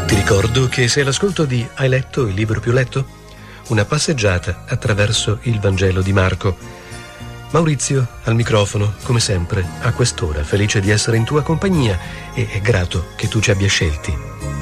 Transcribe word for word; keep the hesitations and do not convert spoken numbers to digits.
Ti ricordo che sei all'ascolto di Hai letto il libro più letto? Una passeggiata attraverso il Vangelo di Marco. Maurizio al microfono, come sempre, a quest'ora, felice di essere in tua compagnia e grato che tu ci abbia scelti.